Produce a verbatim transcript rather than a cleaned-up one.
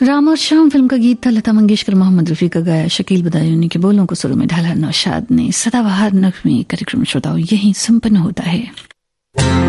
राम और श्याम फिल्म का गीत था लता मंगेशकर मोहम्मद रफी का गाया, शकील बदायूनी के बोलों को सुरों में ढाला नौशाद ने। सदाबहार नगमे कार्यक्रम श्रोताओं यहीं संपन्न होता है।